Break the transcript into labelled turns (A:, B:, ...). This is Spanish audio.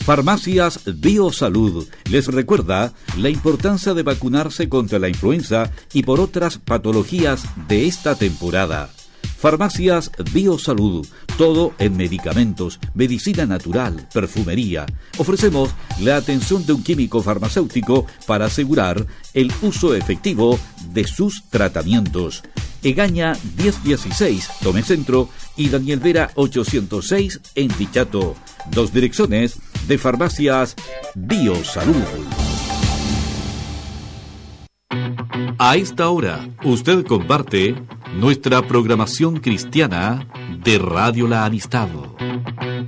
A: Farmacias Biosalud les recuerda la importancia de vacunarse contra la influenza y por otras patologías de esta temporada. Farmacias Biosalud, todo en medicamentos, medicina natural, perfumería. Ofrecemos la atención de un químico farmacéutico para asegurar el uso efectivo de sus tratamientos. Egaña 1016, Tome Centro, y Daniel Vera 806 en Dichato. 2 direcciones de Farmacias Biosalud. A esta hora, usted comparte nuestra programación cristiana de Radio La Amistad.